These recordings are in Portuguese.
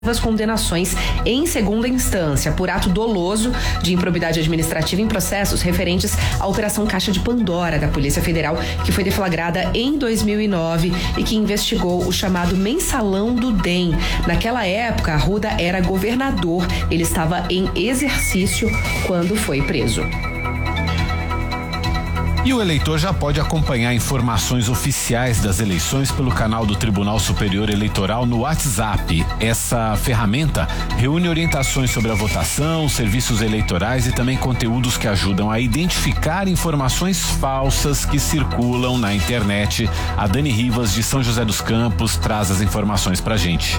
as condenações em segunda instância por ato doloso de improbidade administrativa em processos referentes à Operação Caixa de Pandora da Polícia Federal, que foi deflagrada em 2009 e que investigou o chamado mensalão do DEM. Naquela época, Arruda era governador, ele estava em exercício quando foi preso. E o eleitor já pode acompanhar informações oficiais das eleições pelo canal do Tribunal Superior Eleitoral no WhatsApp. Essa ferramenta reúne orientações sobre a votação, serviços eleitorais e também conteúdos que ajudam a identificar informações falsas que circulam na internet. A Dani Rivas, de São José dos Campos, traz as informações pra gente.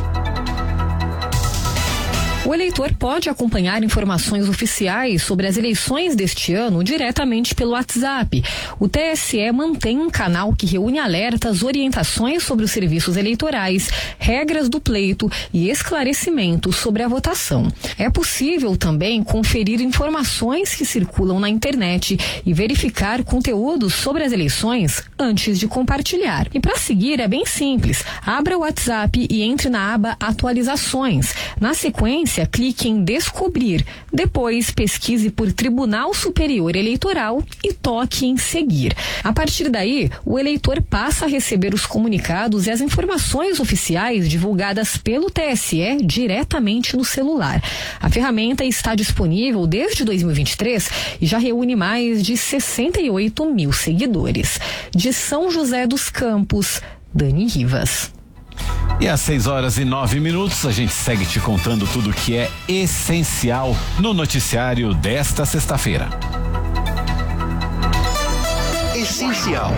O eleitor pode acompanhar informações oficiais sobre as eleições deste ano diretamente pelo WhatsApp. O TSE mantém um canal que reúne alertas, orientações sobre os serviços eleitorais, regras do pleito e esclarecimentos sobre a votação. É possível também conferir informações que circulam na internet e verificar conteúdos sobre as eleições antes de compartilhar. E para seguir é bem simples. Abra o WhatsApp e entre na aba Atualizações. Na sequência, clique em Descobrir. Depois, pesquise por Tribunal Superior Eleitoral e toque em Seguir. A partir daí, o eleitor passa a receber os comunicados e as informações oficiais divulgadas pelo TSE diretamente no celular. A ferramenta está disponível desde 2023 e já reúne mais de 68 mil seguidores. De São José dos Campos, Dani Rivas. E às 6h09, a gente segue te contando tudo o que é essencial no noticiário desta sexta-feira. Essencial.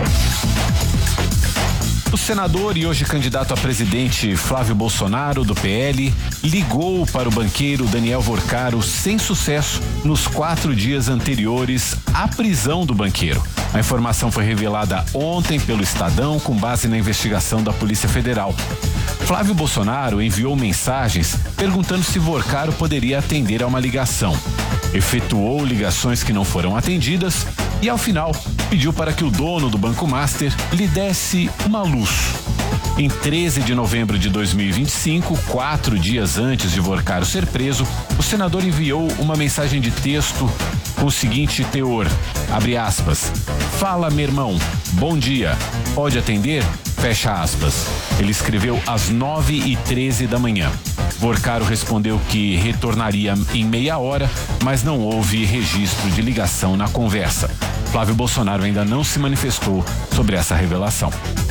O senador e hoje candidato a presidente Flávio Bolsonaro, do PL, ligou para o banqueiro Daniel Vorcaro sem sucesso nos 4 dias anteriores à prisão do banqueiro. A informação foi revelada ontem pelo Estadão com base na investigação da Polícia Federal. Flávio Bolsonaro enviou mensagens perguntando se Vorcaro poderia atender a uma ligação. Efetuou ligações que não foram atendidas e, ao final, pediu para que o dono do Banco Master lhe desse uma luz. Em 13 de novembro de 2025, 4 dias antes de Vorcaro ser preso, o senador enviou uma mensagem de texto com o seguinte teor, abre aspas, fala, meu irmão, bom dia, pode atender? Fecha aspas. Ele escreveu às 9h13 da manhã. Vorcaro respondeu que retornaria em meia hora, mas não houve registro de ligação na conversa. Flávio Bolsonaro ainda não se manifestou sobre essa revelação.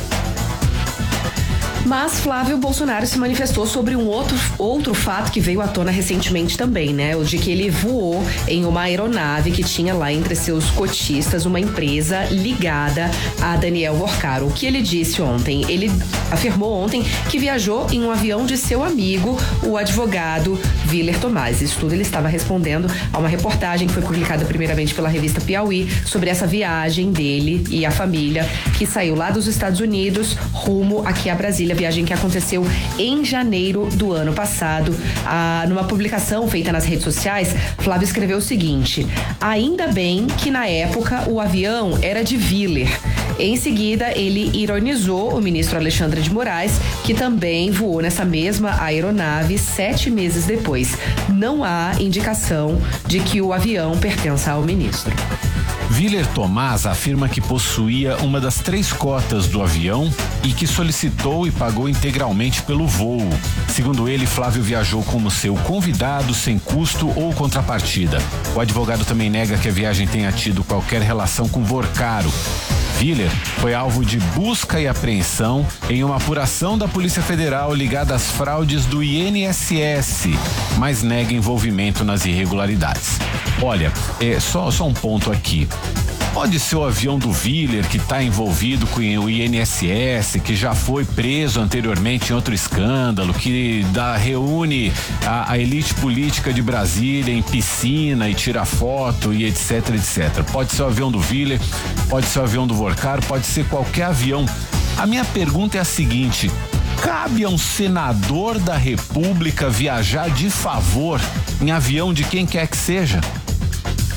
Mas Flávio Bolsonaro se manifestou sobre um outro fato que veio à tona recentemente também, né? O de que ele voou em uma aeronave que tinha lá entre seus cotistas uma empresa ligada a Daniel Vorcaro. O que ele disse ontem? Ele afirmou ontem que viajou em um avião de seu amigo, o advogado Willer Tomás. Isso tudo ele estava respondendo a uma reportagem que foi publicada primeiramente pela revista Piauí sobre essa viagem dele e a família que saiu lá dos Estados Unidos rumo aqui a Brasília. Viagem que aconteceu em janeiro do ano passado. Numa publicação feita nas redes sociais, Flávio escreveu o seguinte: ainda bem que na época o avião era de Willer. Em seguida, ele ironizou o ministro Alexandre de Moraes, que também voou nessa mesma aeronave 7 meses depois. Não há indicação de que o avião pertença ao ministro. Willer Tomás afirma que possuía uma das 3 cotas do avião e que solicitou e pagou integralmente pelo voo. Segundo ele, Flávio viajou como seu convidado sem custo ou contrapartida. O advogado também nega que a viagem tenha tido qualquer relação com Vorcaro. Willer foi alvo de busca e apreensão em uma apuração da Polícia Federal ligada às fraudes do INSS, mas nega envolvimento nas irregularidades. Olha, só um ponto aqui. Pode ser o avião do Willer que está envolvido com o INSS, que já foi preso anteriormente em outro escândalo, que reúne a elite política de Brasília em piscina e tira foto e etc, etc. Pode ser o avião do Willer, pode ser o avião do Vorcaro, pode ser qualquer avião. A minha pergunta é a seguinte: cabe a um senador da República viajar de favor em avião de quem quer que seja?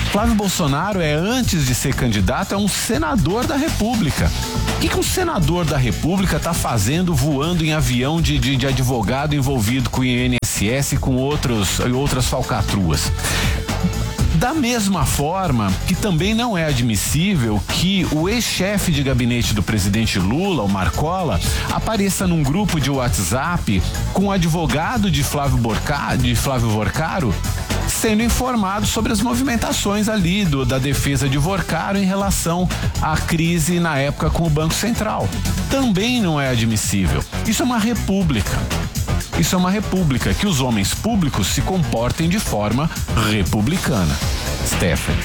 Flávio Bolsonaro antes de ser candidato, é um senador da República. O que um senador da República está fazendo voando em avião de advogado envolvido com o INSS e com outras falcatruas? Da mesma forma que também não é admissível que o ex-chefe de gabinete do presidente Lula, o Marcola, apareça num grupo de WhatsApp com o advogado de Flávio Vorcaro sendo informado sobre as movimentações ali da defesa de Vorcaro em relação à crise na época com o Banco Central. Também não é admissível. Isso é uma república. Isso é uma república, que os homens públicos se comportem de forma republicana. Stephanie.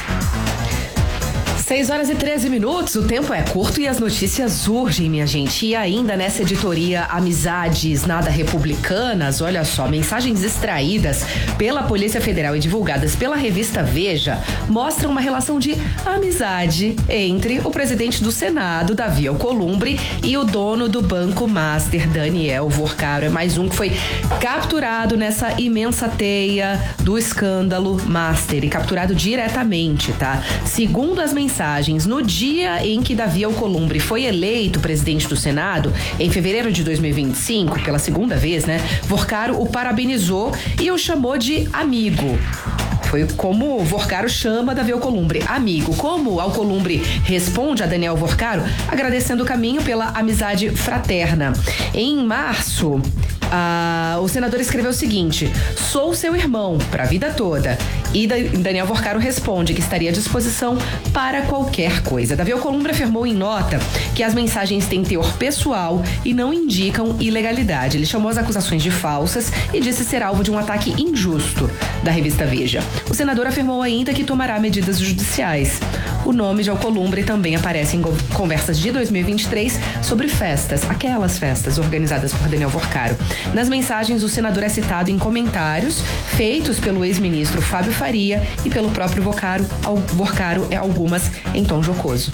6h13, o tempo é curto e as notícias urgem, minha gente. E ainda nessa editoria Amizades Nada Republicanas, olha só, mensagens extraídas pela Polícia Federal e divulgadas pela revista Veja mostram uma relação de amizade entre o presidente do Senado, Davi Alcolumbre, e o dono do Banco Master, Daniel Vorcaro. É mais um que foi capturado nessa imensa teia do escândalo Master e capturado diretamente, tá? Segundo as mensagens, no dia em que Davi Alcolumbre foi eleito presidente do Senado, em fevereiro de 2025, pela segunda vez, né? Vorcaro o parabenizou e o chamou de amigo. Foi como Vorcaro chama Davi Alcolumbre, amigo. Como Alcolumbre responde a Daniel Vorcaro, agradecendo o caminho pela amizade fraterna. Em março, o senador escreveu o seguinte: sou seu irmão pra vida toda. E Daniel Vorcaro responde que estaria à disposição para qualquer coisa. Davi Alcolumbre afirmou em nota que as mensagens têm teor pessoal e não indicam ilegalidade. Ele chamou as acusações de falsas e disse ser alvo de um ataque injusto da revista Veja. O senador afirmou ainda que tomará medidas judiciais. O nome de Alcolumbre também aparece em conversas de 2023 sobre festas, aquelas festas organizadas por Daniel Vorcaro. Nas mensagens, o senador é citado em comentários feitos pelo ex-ministro Fábio Faria e pelo próprio Vorcaro, algumas em tom jocoso.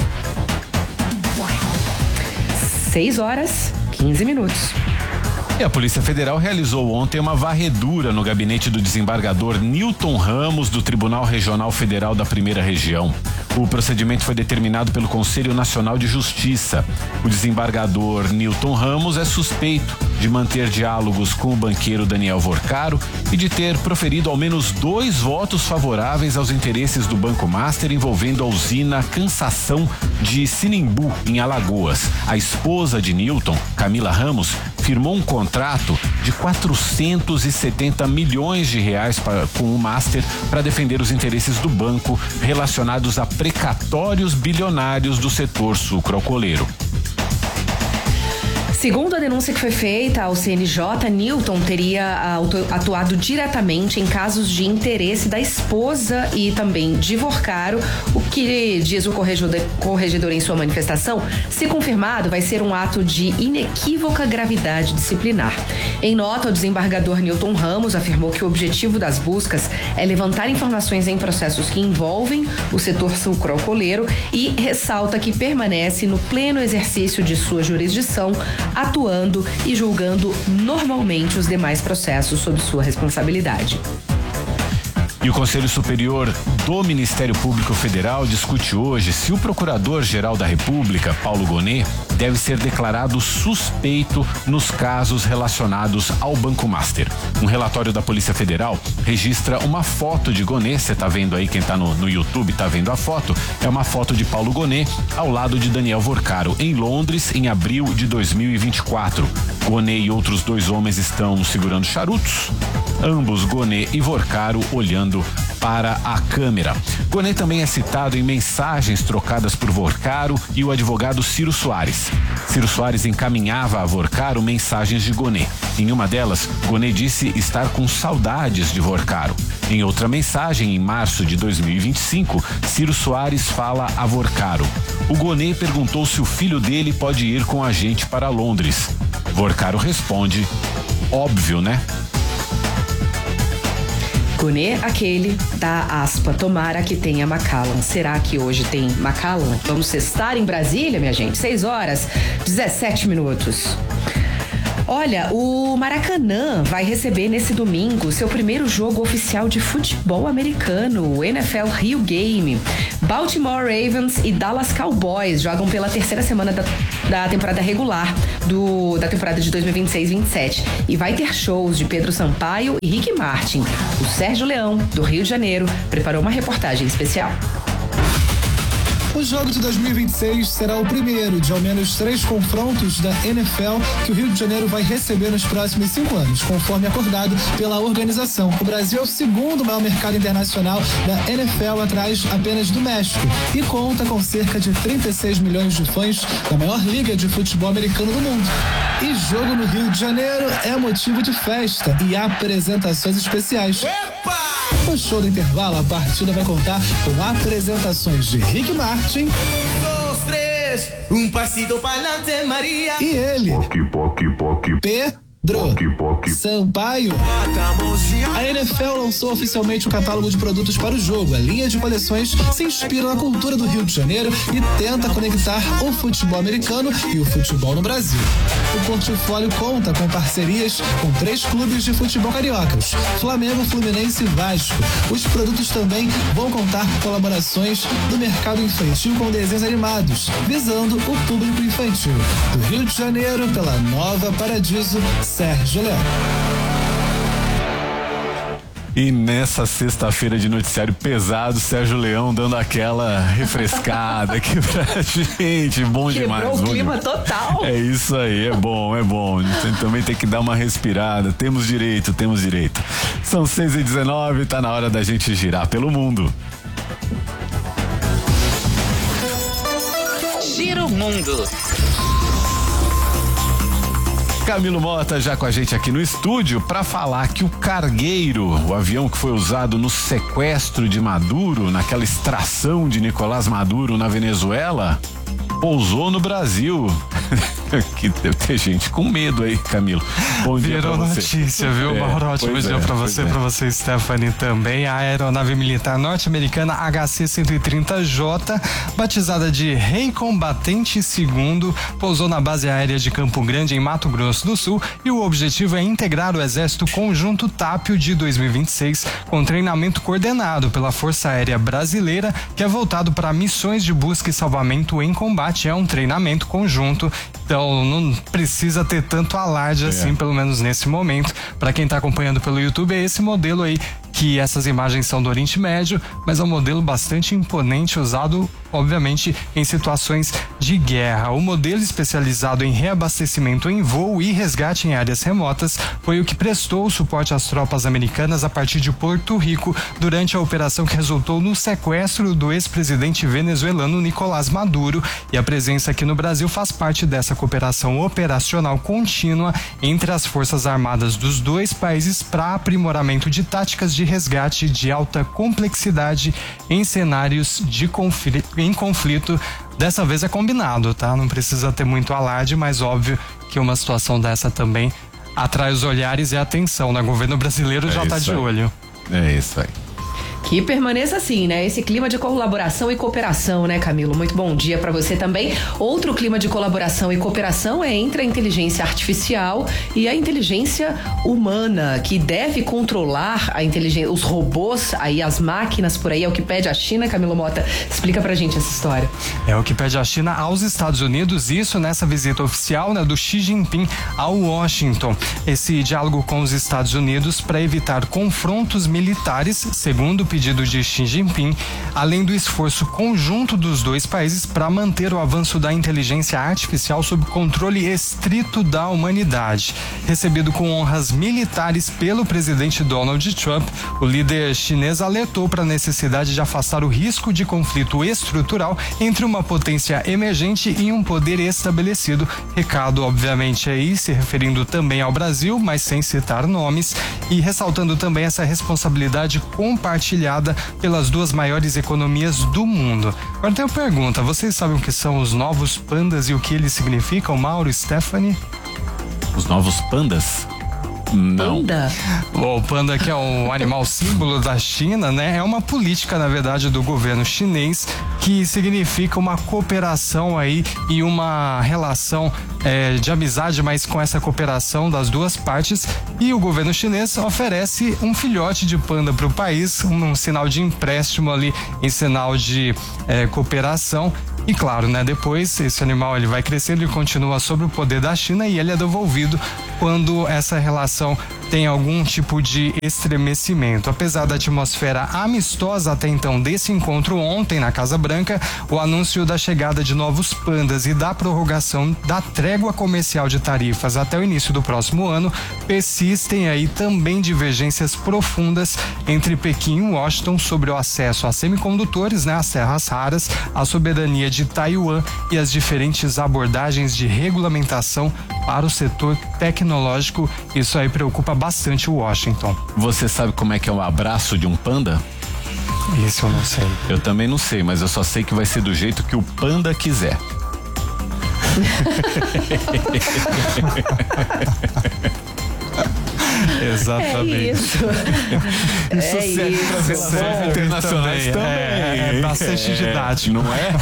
6h15. E a Polícia Federal realizou ontem uma varredura no gabinete do desembargador Nilton Ramos, do Tribunal Regional Federal da Primeira Região. O procedimento foi determinado pelo Conselho Nacional de Justiça. O desembargador Nilton Ramos é suspeito de manter diálogos com o banqueiro Daniel Vorcaro e de ter proferido ao menos 2 votos favoráveis aos interesses do Banco Master envolvendo a usina Cansação de Sinimbu, em Alagoas. A esposa de Nilton, Camila Ramos, firmou um contrato de 470 milhões de reais com o Master para defender os interesses do banco relacionados a precatórios bilionários do setor sucroalcooleiro. Segundo a denúncia que foi feita ao CNJ, Nilton teria atuado diretamente em casos de interesse da esposa e também de Vorcaro, o que diz o corregedor em sua manifestação, se confirmado, vai ser um ato de inequívoca gravidade disciplinar. Em nota, o desembargador Nilton Ramos afirmou que o objetivo das buscas é levantar informações em processos que envolvem o setor sucroalcooleiro e ressalta que permanece no pleno exercício de sua jurisdição, atuando e julgando normalmente os demais processos sob sua responsabilidade. E o Conselho Superior do Ministério Público Federal discute hoje se o Procurador-Geral da República, Paulo Gonet, deve ser declarado suspeito nos casos relacionados ao Banco Master. Um relatório da Polícia Federal registra uma foto de Gonet, você tá vendo aí, quem tá no YouTube tá vendo a foto, é uma foto de Paulo Gonet ao lado de Daniel Vorcaro, em Londres, em abril de 2024. Gonet e outros 2 homens estão segurando charutos, ambos, Gonet e Vorcaro, olhando para a câmera. Gonet também é citado em mensagens trocadas por Vorcaro e o advogado Ciro Soares. Ciro Soares encaminhava a Vorcaro mensagens de Gonet. Em uma delas, Gonet disse estar com saudades de Vorcaro. Em outra mensagem, em março de 2025, Ciro Soares fala a Vorcaro: o Gonet perguntou se o filho dele pode ir com a gente para Londres. Vorcaro responde: óbvio, né? Gonet, aquele da aspa, tomara que tenha Macallan. Será que hoje tem Macallan? Vamos sextar em Brasília, minha gente. 6h17. Olha, o Maracanã vai receber nesse domingo seu primeiro jogo oficial de futebol americano, o NFL Rio Game. Baltimore Ravens e Dallas Cowboys jogam pela terceira semana da temporada regular da temporada de 2026-27 e vai ter shows de Pedro Sampaio e Rick Martin. O Sérgio Leão, do Rio de Janeiro, preparou uma reportagem especial. O jogo de 2026 será o primeiro de ao menos 3 confrontos da NFL que o Rio de Janeiro vai receber nos próximos 5 anos, conforme acordado pela organização. O Brasil é o segundo maior mercado internacional da NFL, atrás apenas do México, e conta com cerca de 36 milhões de fãs da maior liga de futebol americano do mundo. E jogo no Rio de Janeiro é motivo de festa e apresentações especiais. No show do intervalo, a partida vai contar com apresentações de Rick Martin, e ele, Pedro Sampaio. A NFL lançou oficialmente o catálogo de produtos para o jogo. A linha de coleções se inspira na cultura do Rio de Janeiro e tenta conectar o futebol americano e o futebol no Brasil. O portfólio conta com parcerias com 3 clubes de futebol cariocas: Flamengo, Fluminense e Vasco. Os produtos também vão contar com colaborações do mercado infantil com desenhos animados, visando o público infantil. Do Rio de Janeiro, pela Nova Paradiso, Sérgio Leão. E nessa sexta-feira de noticiário pesado, Sérgio Leão dando aquela refrescada aqui pra gente. Bom demais. Quebrou o clima total. É isso aí, é bom. Também tem que dar uma respirada. Temos direito. São 6h19, tá na hora da gente girar pelo mundo. Gira o mundo. Camilo Mota já com a gente aqui no estúdio para falar que o cargueiro, o avião que foi usado no sequestro de Maduro, naquela extração de Nicolás Maduro na Venezuela, pousou no Brasil. Que deve ter gente com medo aí, Camilo. Bom dia pra você. Virou notícia, viu, Mauro? Ótimo dia pra você, Stephanie, também. A aeronave militar norte-americana HC-130J, batizada de Rei Combatente II, pousou na base aérea de Campo Grande, em Mato Grosso do Sul, e o objetivo é integrar o Exército Conjunto Tápio de 2026, com treinamento coordenado pela Força Aérea Brasileira, que é voltado para missões de busca e salvamento em combate. É um treinamento conjunto, então não precisa ter tanto alarde assim, pelo menos nesse momento. Para quem tá acompanhando pelo YouTube, é esse modelo aí, que essas imagens são do Oriente Médio, mas é um modelo bastante imponente, usado obviamente em situações de guerra. O modelo especializado em reabastecimento em voo e resgate em áreas remotas foi o que prestou suporte às tropas americanas a partir de Porto Rico durante a operação que resultou no sequestro do ex-presidente venezuelano Nicolás Maduro, e a presença aqui no Brasil faz parte dessa cooperação operacional contínua entre as Forças Armadas dos dois países para aprimoramento de táticas de resgate de alta complexidade em cenários de conflito. Dessa vez é combinado, tá? Não precisa ter muito alarde, mas óbvio que uma situação dessa também atrai os olhares e a atenção, né? O governo brasileiro já tá de olho. É isso aí. Que permaneça assim, né? Esse clima de colaboração e cooperação, né, Camilo? Muito bom dia pra você também. Outro clima de colaboração e cooperação é entre a inteligência artificial e a inteligência humana, que deve controlar a inteligência, os robôs, aí as máquinas por aí, é o que pede a China. Camilo Mota, explica pra gente essa história. É o que pede a China aos Estados Unidos, isso nessa visita oficial, né, do Xi Jinping ao Washington. Esse diálogo com os Estados Unidos para evitar confrontos militares, segundo o pedido de Xi Jinping, além do esforço conjunto dos dois países para manter o avanço da inteligência artificial sob controle estrito da humanidade. Recebido com honras militares pelo presidente Donald Trump, o líder chinês alertou para a necessidade de afastar o risco de conflito estrutural entre uma potência emergente e um poder estabelecido. Recado, obviamente, aí se referindo também ao Brasil, mas sem citar nomes, e ressaltando também essa responsabilidade compartilhada pelas duas maiores economias do mundo. Agora tem uma pergunta: vocês sabem o que são os novos pandas e o que eles significam, Mauro e Stephanie? Os novos pandas? Não. Panda? O panda, que é um animal símbolo da China, né? É uma política, na verdade, do governo chinês que significa uma cooperação aí e uma relação de amizade, mas com essa cooperação das duas partes. E o governo chinês oferece um filhote de panda para o país, um sinal de empréstimo ali, em sinal de cooperação. E claro, né, depois esse animal ele vai crescendo e continua sob o poder da China e ele é devolvido quando essa relação tem algum tipo de estremecimento. Apesar da atmosfera amistosa até então desse encontro ontem na Casa Branca, o anúncio da chegada de novos pandas e da prorrogação da trégua comercial de tarifas até o início do próximo ano persistem aí também divergências profundas entre Pequim e Washington sobre o acesso a semicondutores, né, as terras raras, a soberania de Taiwan e as diferentes abordagens de regulamentação para o setor tecnológico. Isso aí preocupa bastante o Washington. Você sabe como é que é o abraço de um panda? Isso eu não sei. Eu também não sei, mas eu só sei que vai ser do jeito que o panda quiser. Exatamente. Isso serve para as relações internacionais também. É bastante didático. Não é?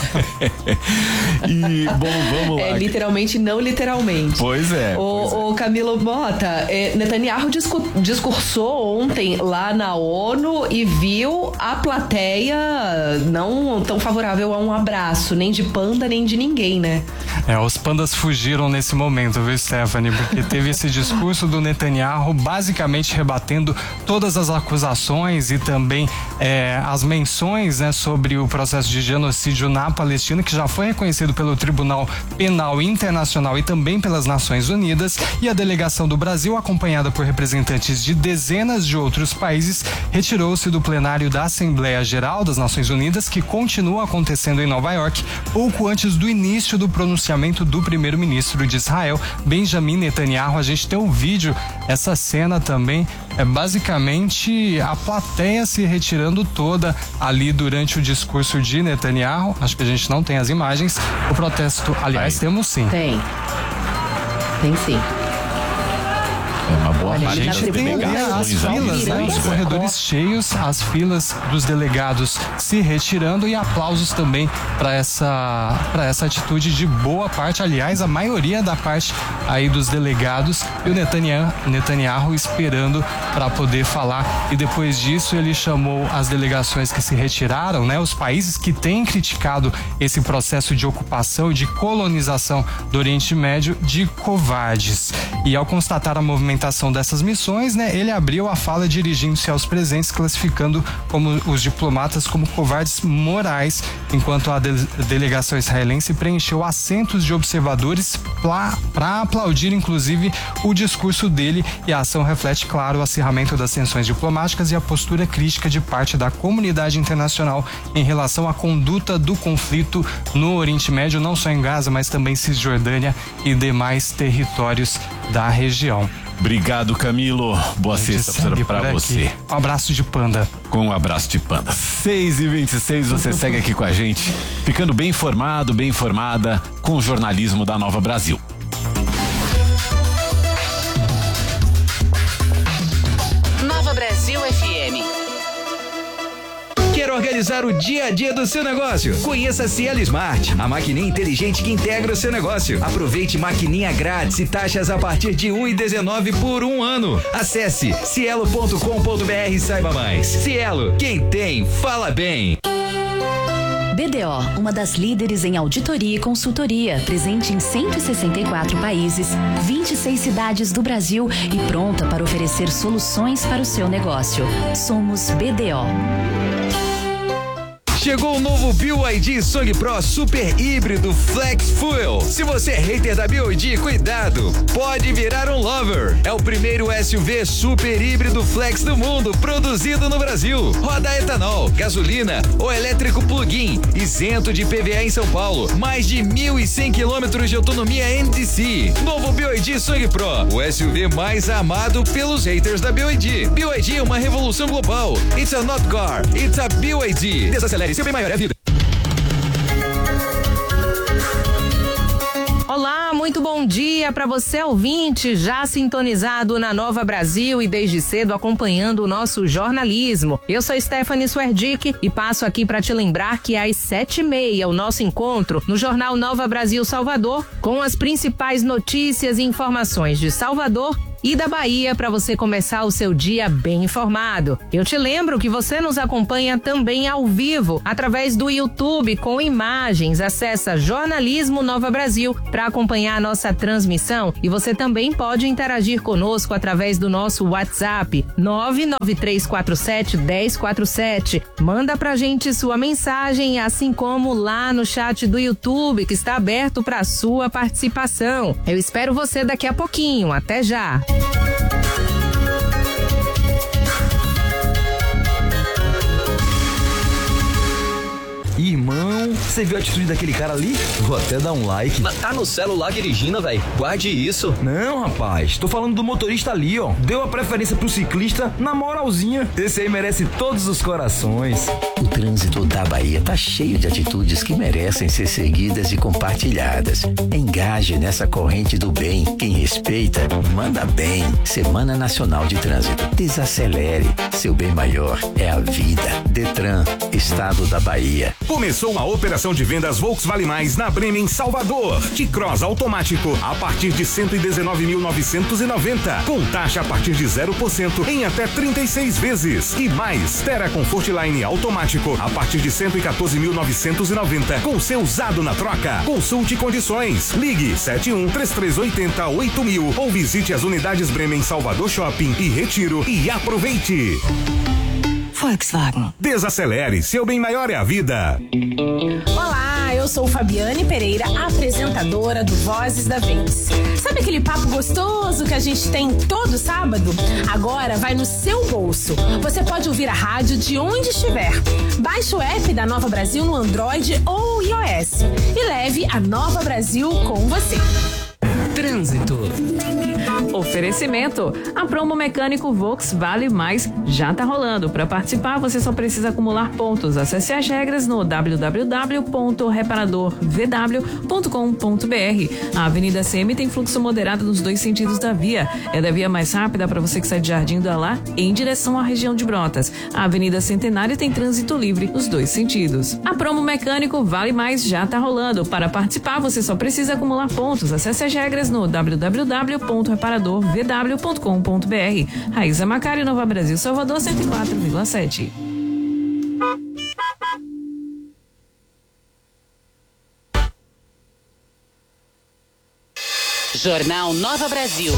E, bom, vamos lá. Literalmente, não literalmente. Pois é. O Camilo Mota, Netanyahu discursou ontem lá na ONU e viu a plateia não tão favorável a um abraço, nem de panda, nem de ninguém, né? Os pandas fugiram nesse momento, viu, Stephanie? Porque teve esse discurso do Netanyahu basicamente rebatendo todas as acusações e também as menções, né, sobre o processo de genocídio na Palestina, que já foi reconhecido pelo Tribunal Penal Internacional e também pelas Nações Unidas. E a delegação do Brasil, acompanhada por representantes de dezenas de outros países, retirou-se do plenário da Assembleia Geral das Nações Unidas, que continua acontecendo em Nova York, pouco antes do início do pronunciamento do primeiro-ministro de Israel, Benjamin Netanyahu. A gente tem um vídeo, essa cena também é basicamente a plateia se retirando toda ali durante o discurso de Netanyahu. Acho que a gente não tem as imagens. O protesto, aliás, temos sim. Tem sim. É uma boa Olha, parte A gente tem ali as filas, né, os corredores cheios, as filas dos delegados se retirando e aplausos também para essa atitude de boa parte, aliás, a maioria da parte aí dos delegados, e o Netanyahu esperando para poder falar. E depois disso ele chamou as delegações que se retiraram, né, os países que têm criticado esse processo de ocupação e de colonização do Oriente Médio, de covardes. E ao constatar a movimentação dessas missões, né, ele abriu a fala dirigindo-se aos presentes, classificando como os diplomatas como covardes morais, enquanto a delegação israelense preencheu assentos de observadores para aplaudir, inclusive, o discurso dele. E a ação reflete, claro, o acirramento das tensões diplomáticas e a postura crítica de parte da comunidade internacional em relação à conduta do conflito no Oriente Médio, não só em Gaza, mas também Cisjordânia e demais territórios da região. Obrigado, Camilo. Boa sexta para você. Um abraço de panda. Com um abraço de panda. 6h26, você segue aqui com a gente, ficando bem informado, bem informada com o jornalismo da Nova Brasil. Nova Brasil FM. Quer organizar o dia a dia do seu negócio? Conheça a Cielo Smart, a maquininha inteligente que integra o seu negócio. Aproveite maquininha grátis e taxas a partir de R$1,19 por um ano. Acesse cielo.com.br e saiba mais. Cielo, quem tem, fala bem. BDO, uma das líderes em auditoria e consultoria, presente em 164 países, 26 cidades do Brasil e pronta para oferecer soluções para o seu negócio. Somos BDO. Chegou o novo BYD Song Pro Super Híbrido Flex Fuel. Se você é hater da BYD, cuidado, pode virar um lover. É o primeiro SUV super híbrido flex do mundo, produzido no Brasil. Roda etanol, gasolina ou elétrico plug-in, isento de IPVA em São Paulo. Mais de 1.100 quilômetros de autonomia NDC. Novo BYD Song Pro, o SUV mais amado pelos haters da BYD. BYD é uma revolução global. It's a not car, it's a BYD. Desacelere, seu bem maior é a vida. Olá, muito bom dia. dia para você, ouvinte, já sintonizado na Nova Brasil e desde cedo acompanhando o nosso jornalismo. Eu sou Stephanie Swerdick e passo aqui para te lembrar que às 7h30 o nosso encontro no Jornal Nova Brasil Salvador com as principais notícias e informações de Salvador e da Bahia para você começar o seu dia bem informado. Eu te lembro que você nos acompanha também ao vivo através do YouTube com imagens. Acessa Jornalismo Nova Brasil para acompanhar a nossa transmissão e você também pode interagir conosco através do nosso WhatsApp 993471047. Manda pra gente sua mensagem, assim como lá no chat do YouTube que está aberto para sua participação. Eu espero você daqui a pouquinho. Até já! Irmão, você viu a atitude daquele cara ali? Vou até dar um like. Mas tá no celular dirigindo, velho. Guarde isso. Não, rapaz. Tô falando do motorista ali, ó. Deu a preferência pro ciclista na moralzinha. Esse aí merece todos os corações. O trânsito da Bahia tá cheio de atitudes que merecem ser seguidas e compartilhadas. Engaje nessa corrente do bem. Quem respeita, manda bem. Semana Nacional de Trânsito. Desacelere. Seu bem maior é a vida. Detran, Estado da Bahia. Começou a operação de vendas Volkswagen Mais na Bremen, Salvador. T-Cross automático a partir de 119.990, com taxa a partir de 0% em até 36 vezes. E mais, Terra Comfortline automático a partir de 114.990, com seu usado na troca. Consulte condições. Ligue 71-3380-8000 ou visite as unidades Bremen Salvador Shopping e Retiro e aproveite. Volkswagen. Desacelere, seu bem maior é a vida. Olá, eu sou Fabiane Pereira, apresentadora do Vozes da Vez. Sabe aquele papo gostoso que a gente tem todo sábado? Agora vai no seu bolso. Você pode ouvir a rádio de onde estiver. Baixe o app da Nova Brasil no Android ou iOS e leve a Nova Brasil com você. Trânsito. Oferecimento. A promo mecânico Vox Vale Mais já tá rolando. Para participar, você só precisa acumular pontos. Acesse as regras no www.reparadorvw.com.br. A Avenida CM tem fluxo moderado nos dois sentidos da via. É da via mais rápida para você que sai de Jardim do Alá em direção à região de Brotas. A Avenida Centenário tem trânsito livre nos dois sentidos. A promo mecânico Vale Mais já tá rolando. Para participar, você só precisa acumular pontos. Acesse as regras no www.reparadorvw.com.br. Raíza Macário, Nova Brasil, Salvador, 104,7. Jornal Nova Brasil.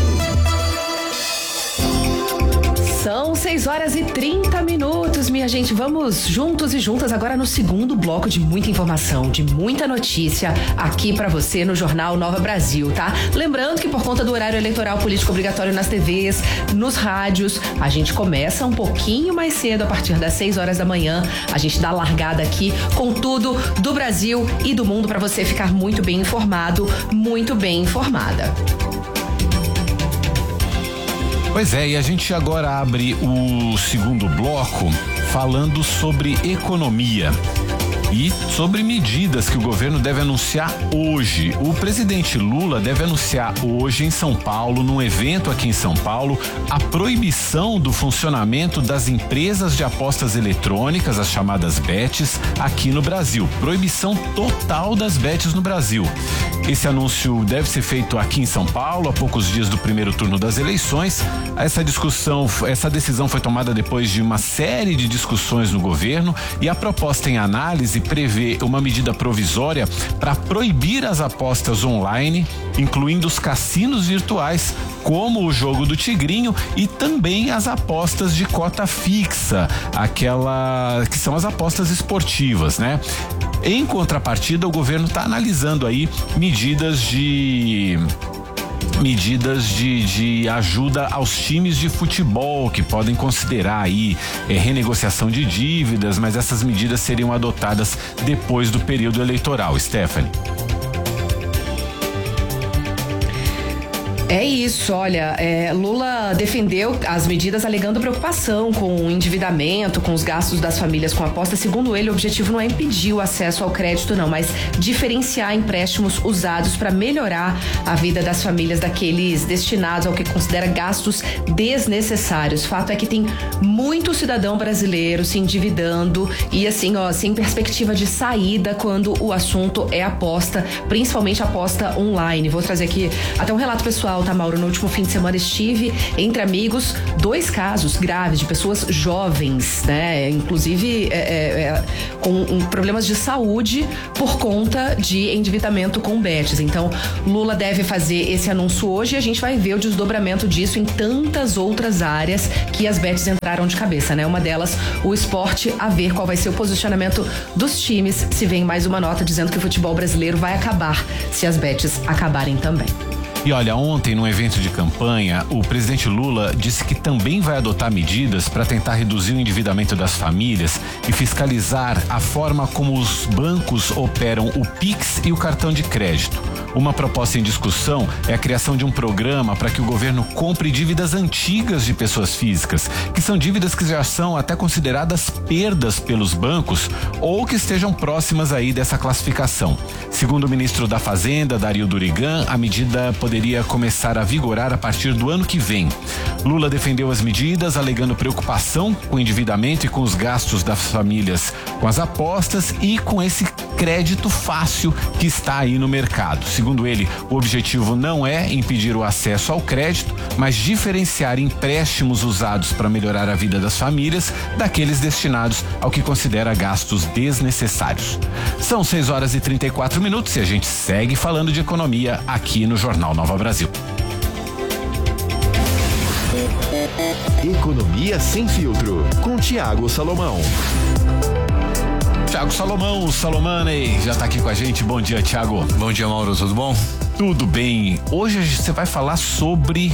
São 6h30, minha gente. Vamos juntos e juntas agora no segundo bloco de muita informação, de muita notícia aqui pra você no Jornal Nova Brasil, tá? Lembrando que por conta do horário eleitoral político obrigatório nas TVs, nos rádios, a gente começa um pouquinho mais cedo, a partir das 6 horas da manhã. A gente dá largada aqui com tudo do Brasil e do mundo pra você ficar muito bem informado, muito bem informada. Pois é, e a gente agora abre o segundo bloco falando sobre economia e sobre medidas que o governo deve anunciar hoje. O presidente Lula deve anunciar hoje em São Paulo, num evento aqui em São Paulo, a proibição do funcionamento das empresas de apostas eletrônicas, as chamadas bets, aqui no Brasil. Proibição total das bets no Brasil. Esse anúncio deve ser feito aqui em São Paulo, a poucos dias do primeiro turno das eleições. Essa decisão foi tomada depois de uma série de discussões no governo e a proposta em análise prevê uma medida provisória para proibir as apostas online, incluindo os cassinos virtuais, como o jogo do Tigrinho, e também as apostas de cota fixa, que são as apostas esportivas, né? Em contrapartida, o governo está analisando aí medidas de ajuda aos times de futebol, que podem considerar aí renegociação de dívidas, mas essas medidas seriam adotadas depois do período eleitoral. Stephanie. É isso, olha, Lula defendeu as medidas alegando preocupação com o endividamento, com os gastos das famílias com aposta. Segundo ele, o objetivo não é impedir o acesso ao crédito, não, mas diferenciar empréstimos usados para melhorar a vida das famílias daqueles destinados ao que considera gastos desnecessários. Fato é que tem muito cidadão brasileiro se endividando e assim, sem perspectiva de saída quando o assunto é aposta, principalmente aposta online. Vou trazer aqui até um relato pessoal, tá, Mauro? No último fim de semana estive entre amigos, 2 casos graves de pessoas jovens, né? Inclusive com problemas de saúde por conta de endividamento com bets. Então, Lula deve fazer esse anúncio hoje e a gente vai ver o desdobramento disso em tantas outras áreas que as bets entraram de cabeça, né? Uma delas, o esporte, a ver qual vai ser o posicionamento dos times, se vem mais uma nota dizendo que o futebol brasileiro vai acabar se as bets acabarem também. E olha, ontem, num evento de campanha, o presidente Lula disse que também vai adotar medidas para tentar reduzir o endividamento das famílias e fiscalizar a forma como os bancos operam o Pix e o cartão de crédito. Uma proposta em discussão é a criação de um programa para que o governo compre dívidas antigas de pessoas físicas, que são dívidas que já são até consideradas perdas pelos bancos ou que estejam próximas aí dessa classificação. Segundo o ministro da Fazenda, Dario Durigan, a medida poderia começar a vigorar a partir do ano que vem. Lula defendeu as medidas, alegando preocupação com o endividamento e com os gastos das famílias com as apostas e com esse crédito fácil que está aí no mercado. Segundo ele, o objetivo não é impedir o acesso ao crédito, mas diferenciar empréstimos usados para melhorar a vida das famílias daqueles destinados ao que considera gastos desnecessários. São 6h34 e a gente segue falando de economia aqui no Jornal Nova Brasil. Economia sem filtro, com Thiago Salomão. Thiago Salomão, Salomane, já tá aqui com a gente. Bom dia, Thiago. Bom dia, Mauro, tudo bom? Tudo bem. Hoje você vai falar sobre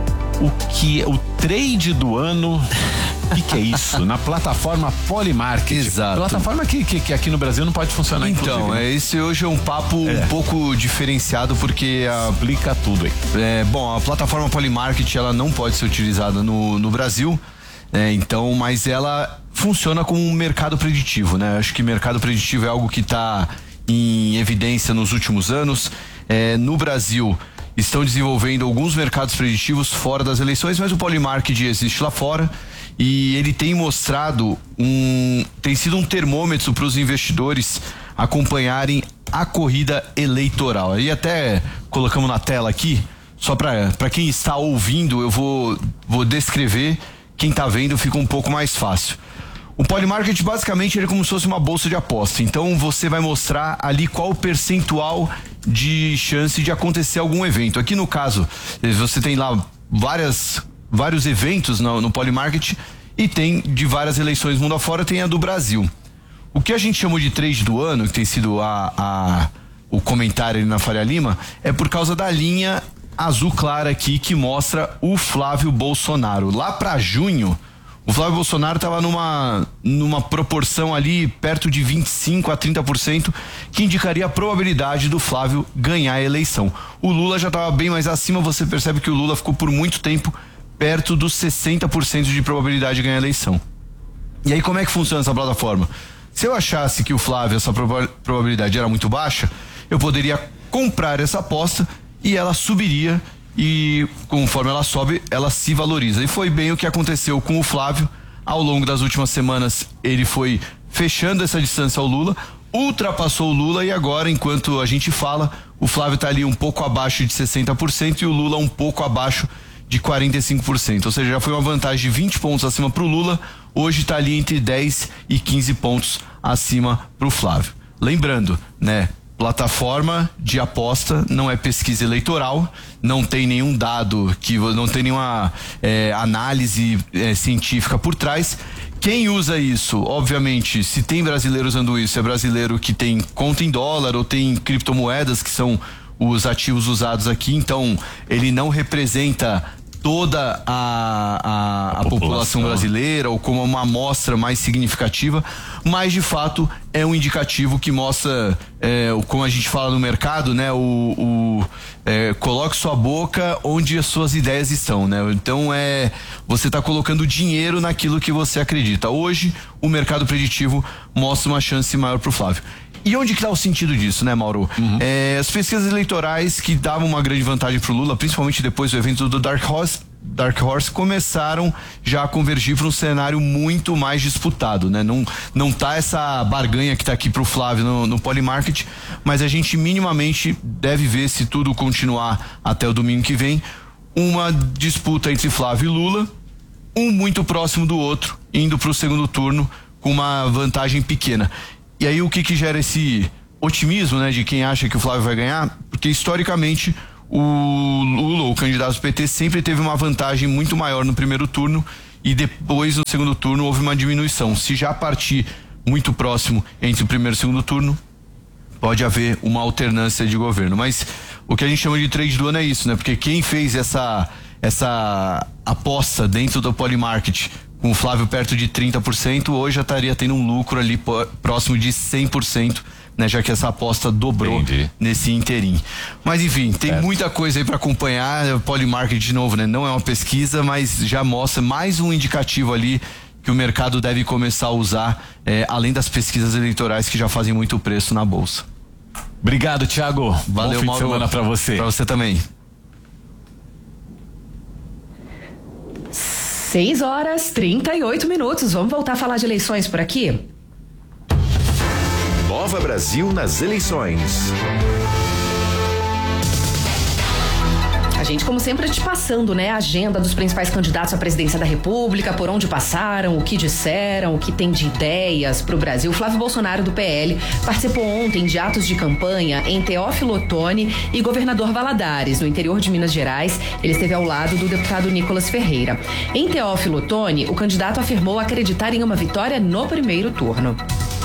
o trade do ano. O que é isso? Na plataforma Polymarket. Exato. Plataforma que aqui no Brasil não pode funcionar. Então, esse hoje é um papo um pouco diferenciado porque explica tudo aí. Bom, a plataforma Polymarket ela não pode ser utilizada no Brasil, então, mas ela funciona como um mercado preditivo, né? Acho que mercado preditivo é algo que está em evidência nos últimos anos. No Brasil estão desenvolvendo alguns mercados preditivos fora das eleições, mas o Polymarket existe lá fora. E ele tem mostrado tem sido um termômetro para os investidores acompanharem a corrida eleitoral. E até colocamos na tela aqui, só para quem está ouvindo, eu vou descrever, quem está vendo fica um pouco mais fácil. O Polymarket basicamente ele é como se fosse uma bolsa de aposta. Então você vai mostrar ali qual o percentual de chance de acontecer algum evento. Aqui no caso, você tem lá vários eventos no Polymarket e tem de várias eleições mundo afora, tem a do Brasil. O que a gente chamou de trade do ano, que tem sido o comentário ali na Faria Lima, é por causa da linha azul clara aqui que mostra o Flávio Bolsonaro. Lá para junho, o Flávio Bolsonaro estava numa proporção ali perto de 25% a 30%, que indicaria a probabilidade do Flávio ganhar a eleição. O Lula já estava bem mais acima, você percebe que o Lula ficou por muito tempo perto dos 60% de probabilidade de ganhar a eleição. E aí como é que funciona essa plataforma? Se eu achasse que o Flávio, essa probabilidade era muito baixa, eu poderia comprar essa aposta e ela subiria, e conforme ela sobe, ela se valoriza. E foi bem o que aconteceu com o Flávio. Ao longo das últimas semanas, ele foi fechando essa distância ao Lula, ultrapassou o Lula e agora, enquanto a gente fala, o Flávio está ali um pouco abaixo de 60% e o Lula um pouco abaixo de 45%. Ou seja, já foi uma vantagem de 20 pontos acima para o Lula, hoje está ali entre 10 e 15 pontos acima para o Flávio. Lembrando, né? Plataforma de aposta não é pesquisa eleitoral, não tem nenhum dado, não tem nenhuma análise científica por trás. Quem usa isso, obviamente, se tem brasileiro usando isso, é brasileiro que tem conta em dólar ou tem criptomoedas, que são os ativos usados aqui, então ele não representa toda a população brasileira ou como uma amostra mais significativa, mas de fato é um indicativo que mostra, como a gente fala no mercado, né, coloque sua boca onde as suas ideias estão, né? Então você está colocando dinheiro naquilo que você acredita. Hoje o mercado preditivo mostra uma chance maior para o Flávio. E onde que está o sentido disso, né, Mauro? As pesquisas eleitorais que davam uma grande vantagem pro Lula, principalmente depois do evento do Dark Horse, começaram já a convergir para um cenário muito mais disputado, né? Não tá essa barganha que tá aqui pro Flávio no Polymarket, mas a gente minimamente deve ver, se tudo continuar até o domingo que vem, uma disputa entre Flávio e Lula, um muito próximo do outro, indo pro segundo turno com uma vantagem pequena. E aí o que gera esse otimismo, né, de quem acha que o Flávio vai ganhar? Porque historicamente o Lula, o candidato do PT, sempre teve uma vantagem muito maior no primeiro turno e depois no segundo turno houve uma diminuição. Se já partir muito próximo entre o primeiro e o segundo turno, pode haver uma alternância de governo. Mas o que a gente chama de trade do ano é isso, né? Porque quem fez essa aposta dentro do Polymarket com o Flávio perto de 30%, hoje já estaria tendo um lucro ali próximo de 100%, né? Já que essa aposta dobrou nesse interim. Mas enfim, tem muita coisa aí para acompanhar. O Polymarket, de novo, né? Não é uma pesquisa, mas já mostra mais um indicativo ali que o mercado deve começar a usar, além das pesquisas eleitorais que já fazem muito preço na bolsa. Obrigado, Thiago. Valeu, bom fim Mauro. de semana para você. Para você também. 6h38. Vamos voltar a falar de eleições por aqui? Nova Brasil nas eleições. A gente, como sempre, te passando, né, a agenda dos principais candidatos à presidência da República, por onde passaram, o que disseram, o que tem de ideias pro Brasil. Flávio Bolsonaro, do PL, participou ontem de atos de campanha em Teófilo Otoni e Governador Valadares, no interior de Minas Gerais. Ele esteve ao lado do deputado Nicolas Ferreira. Em Teófilo Otoni, o candidato afirmou acreditar em uma vitória no primeiro turno.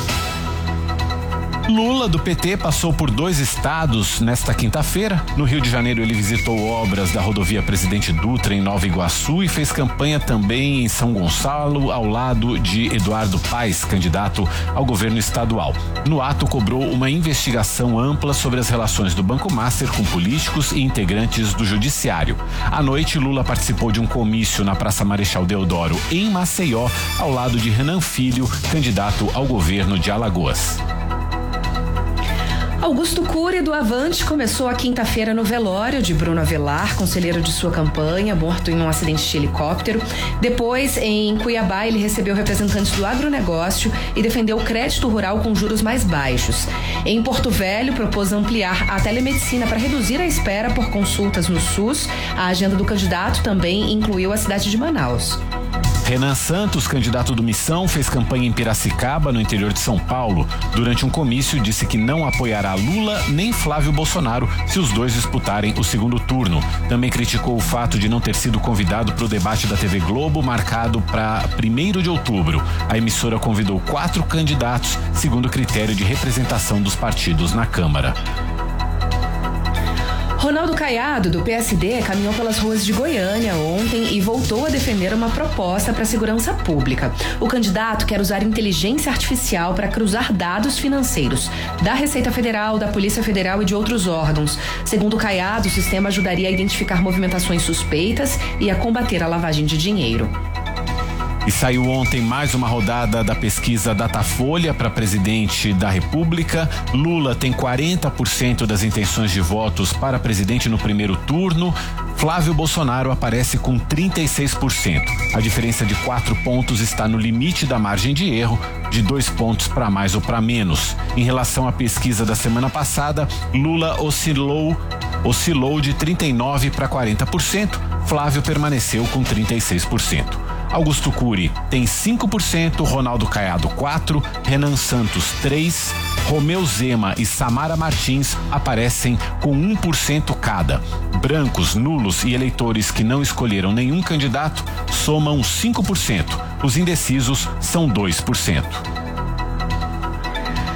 Lula, do PT, passou por 2 estados nesta quinta-feira. No Rio de Janeiro, ele visitou obras da rodovia Presidente Dutra em Nova Iguaçu e fez campanha também em São Gonçalo, ao lado de Eduardo Paes, candidato ao governo estadual. No ato, cobrou uma investigação ampla sobre as relações do Banco Master com políticos e integrantes do Judiciário. À noite, Lula participou de um comício na Praça Marechal Deodoro, em Maceió, ao lado de Renan Filho, candidato ao governo de Alagoas. Augusto Cury, do Avante, começou a quinta-feira no velório de Bruno Avelar, conselheiro de sua campanha, morto em um acidente de helicóptero. Depois, em Cuiabá, ele recebeu representantes do agronegócio e defendeu o crédito rural com juros mais baixos. Em Porto Velho, propôs ampliar a telemedicina para reduzir a espera por consultas no SUS. A agenda do candidato também incluiu a cidade de Manaus. Renan Santos, candidato do Missão, fez campanha em Piracicaba, no interior de São Paulo. Durante um comício, disse que não apoiará Lula nem Flávio Bolsonaro se os dois disputarem o segundo turno. Também criticou o fato de não ter sido convidado para o debate da TV Globo, marcado para 1º de outubro. A emissora convidou 4 candidatos, segundo o critério de representação dos partidos na Câmara. Ronaldo Caiado, do PSD, caminhou pelas ruas de Goiânia ontem e voltou a defender uma proposta para a segurança pública. O candidato quer usar inteligência artificial para cruzar dados financeiros da Receita Federal, da Polícia Federal e de outros órgãos. Segundo Caiado, o sistema ajudaria a identificar movimentações suspeitas e a combater a lavagem de dinheiro. E saiu ontem mais uma rodada da pesquisa Datafolha para presidente da República. Lula tem 40% das intenções de votos para presidente no primeiro turno. Flávio Bolsonaro aparece com 36%. A diferença de 4 pontos está no limite da margem de erro, de 2 pontos para mais ou para menos. Em relação à pesquisa da semana passada, Lula oscilou de 39% para 40%. Flávio permaneceu com 36%. Augusto Cury tem 5%, Ronaldo Caiado 4%, Renan Santos 3%, Romeu Zema e Samara Martins aparecem com 1% cada. Brancos, nulos e eleitores que não escolheram nenhum candidato somam 5%. Os indecisos são 2%.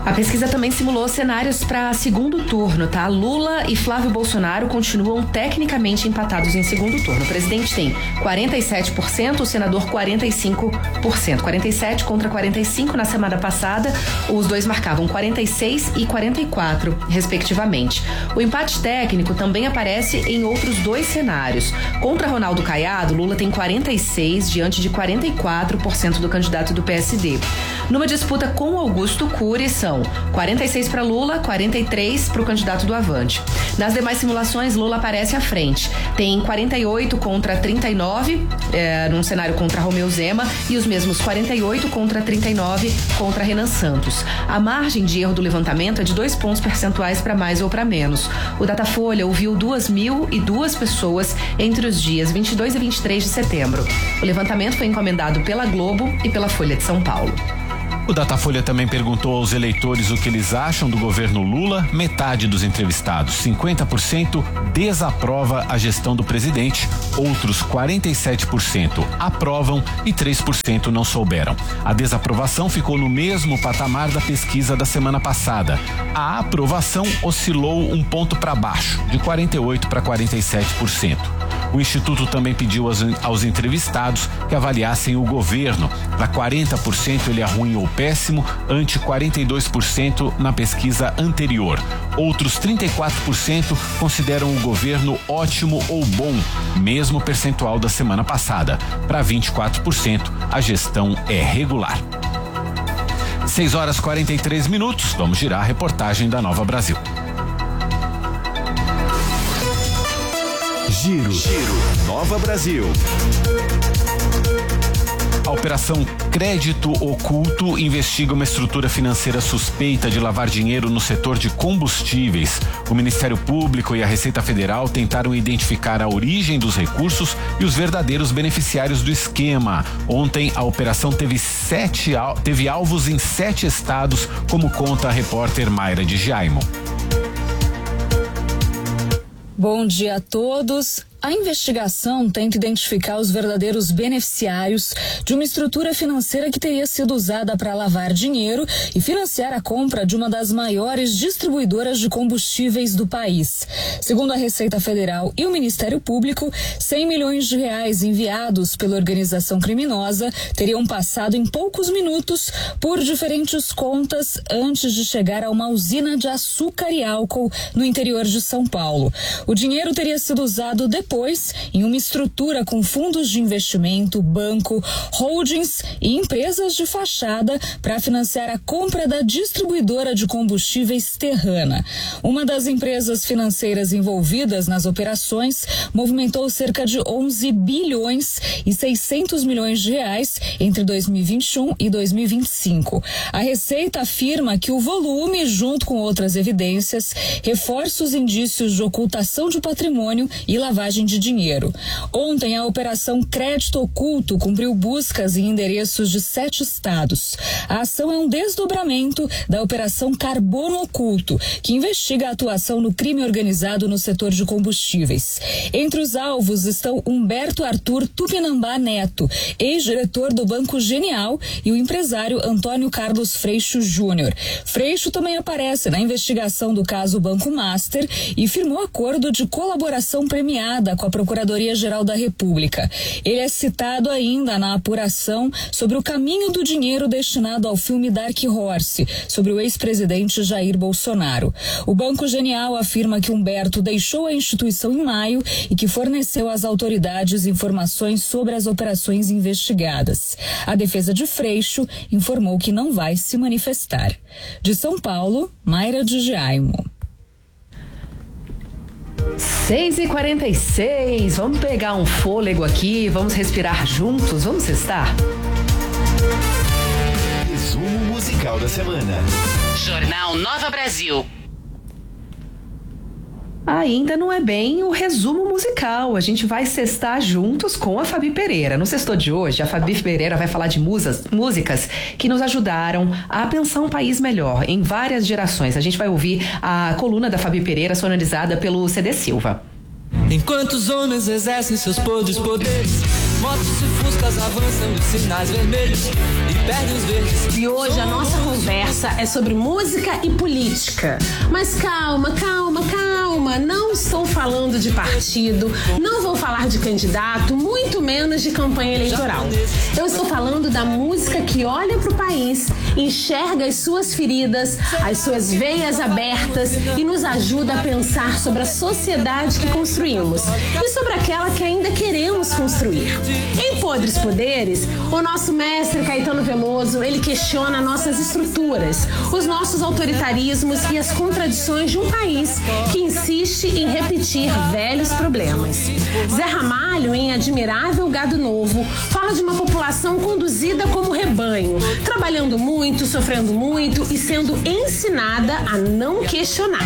A pesquisa também simulou cenários para segundo turno, tá? Lula e Flávio Bolsonaro continuam tecnicamente empatados em segundo turno. O presidente tem 47%, o senador 45%. 47 contra 45 na semana passada. Os dois marcavam 46 e 44, respectivamente. O empate técnico também aparece em outros dois cenários. Contra Ronaldo Caiado, Lula tem 46 diante de 44% do candidato do PSD. Numa disputa com Augusto Cury, são 46 para Lula, 43 para o candidato do Avante. Nas demais simulações, Lula aparece à frente. Tem 48 contra 39, num cenário contra Romeu Zema, e os mesmos 48 contra 39 contra Renan Santos. A margem de erro do levantamento é de 2 pontos percentuais para mais ou para menos. O Datafolha ouviu 2.002 pessoas entre os dias 22 e 23 de setembro. O levantamento foi encomendado pela Globo e pela Folha de São Paulo. O Datafolha também perguntou aos eleitores o que eles acham do governo Lula. Metade dos entrevistados, 50%, desaprova a gestão do presidente. Outros 47% aprovam e 3% não souberam. A desaprovação ficou no mesmo patamar da pesquisa da semana passada. A aprovação oscilou um ponto para baixo, de 48% para 47%. O Instituto também pediu aos entrevistados que avaliassem o governo. Para 40% ele é ruim ou péssimo, ante 42% na pesquisa anterior. Outros 34% consideram o governo ótimo ou bom, mesmo percentual da semana passada. Para 24%, a gestão é regular. 6h43, vamos girar a reportagem da Nova Brasil. Giro. Nova Brasil. A Operação Crédito Oculto investiga uma estrutura financeira suspeita de lavar dinheiro no setor de combustíveis. O Ministério Público e a Receita Federal tentaram identificar a origem dos recursos e os verdadeiros beneficiários do esquema. Ontem, a operação teve alvos em 7 estados, como conta a repórter Mayra de Jaimo. Bom dia a todos. A investigação tenta identificar os verdadeiros beneficiários de uma estrutura financeira que teria sido usada para lavar dinheiro e financiar a compra de uma das maiores distribuidoras de combustíveis do país. Segundo a Receita Federal e o Ministério Público, 100 milhões de reais enviados pela organização criminosa teriam passado em poucos minutos por diferentes contas antes de chegar a uma usina de açúcar e álcool no interior de São Paulo. O dinheiro teria sido usado depois em uma estrutura com fundos de investimento, banco, holdings e empresas de fachada para financiar a compra da distribuidora de combustíveis Terrana. Uma das empresas financeiras envolvidas nas operações movimentou cerca de 11 bilhões e 600 milhões de reais entre 2021 e 2025. A Receita afirma que o volume, junto com outras evidências, reforça os indícios de ocultação de patrimônio e lavagem de dinheiro. Ontem, a Operação Crédito Oculto cumpriu buscas em endereços de 7 estados. A ação é um desdobramento da Operação Carbono Oculto, que investiga a atuação no crime organizado no setor de combustíveis. Entre os alvos estão Humberto Arthur Tupinambá Neto, ex-diretor do Banco Genial, e o empresário Antônio Carlos Freixo Júnior. Freixo também aparece na investigação do caso Banco Master e firmou acordo de colaboração premiada com a Procuradoria-Geral da República. Ele é citado ainda na apuração sobre o caminho do dinheiro destinado ao filme Dark Horse, sobre o ex-presidente Jair Bolsonaro. O Banco Genial afirma que Humberto deixou a instituição em maio e que forneceu às autoridades informações sobre as operações investigadas. A defesa de Freixo informou que não vai se manifestar. De São Paulo, Mayra de Jaimo. 6h46, vamos pegar um fôlego aqui, vamos respirar juntos, vamos cestar? Resumo musical da semana. Jornal Nova Brasil. Ainda não é bem o resumo musical. A gente vai cestar juntos com a Fabi Pereira. No Sextou de hoje, a Fabi Pereira vai falar de músicas que nos ajudaram a pensar um país melhor em várias gerações. A gente vai ouvir a coluna da Fabi Pereira sonorizada pelo CD Silva. Enquanto os homens exercem seus poderes, motos e fuscas motoristas avançam os sinais vermelhos e perdem os verdes. E hoje a nossa conversa é sobre música e política. Mas calma, calma, calma. Não estou falando de partido, não vou falar de candidato, muito menos de campanha eleitoral. Eu estou falando da música que olha para o país, enxerga as suas feridas, as suas veias abertas e nos ajuda a pensar sobre a sociedade que construímos e sobre aquela que ainda queremos construir. Em Podres Poderes, o nosso mestre Caetano Veloso, ele questiona nossas estruturas, os nossos autoritarismos e as contradições de um país que insiste em repetir velhos problemas. Zé Ramalho, em Admirável Gado Novo, fala de uma população conduzida como rebanho, trabalhando muito, sofrendo muito e sendo ensinada a não questionar.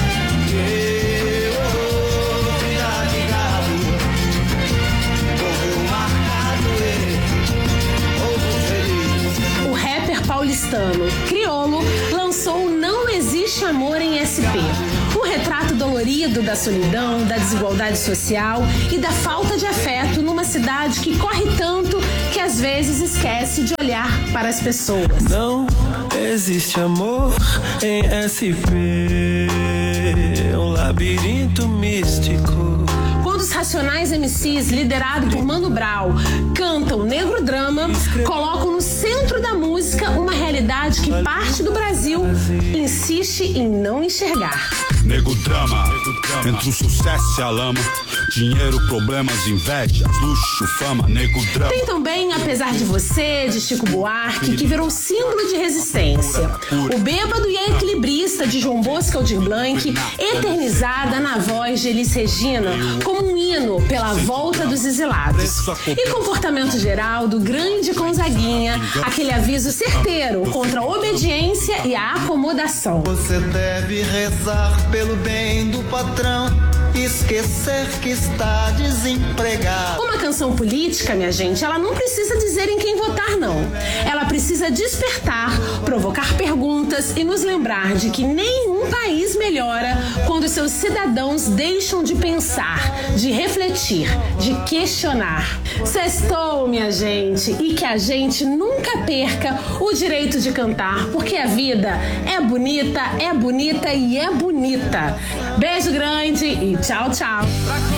O rapper paulistano Criolo lançou Não Existe Amor em SP, um retrato dolorido da solidão, da desigualdade social e da falta de afeto numa cidade que corre tanto que às vezes esquece de olhar para as pessoas. Não existe amor em SP, um labirinto místico. Quando os Racionais MCs, liderado por Mano Brown, cantam negro drama, colocam no centro da música uma realidade que parte do Brasil insiste em não enxergar. Nego drama, entre o sucesso e a lama, dinheiro, problemas, invejas, luxo, fama, nego drama. Tem também Apesar de Você, de Chico Buarque, que virou símbolo de resistência. O Bêbado e a Equilibrista, de João Bosco Aldir Blanc, eternizada na voz de Elis Regina, como um hino pela volta dos exilados. E Comportamento Geral, do grande Gonzaguinha, aquele aviso certeiro contra a obediência e a acomodação. Você deve rezar pelo bem do patrão, esquecer que está desempregado. Uma canção política, minha gente, ela não precisa dizer em quem votar, não. Ela precisa despertar, provocar perguntas e nos lembrar de que nenhum país melhora quando seus cidadãos deixam de pensar, de refletir, de questionar. Sextou, minha gente, e que a gente nunca perca o direito de cantar, porque a vida é bonita e é bonita. Beijo grande e tchau, tchau.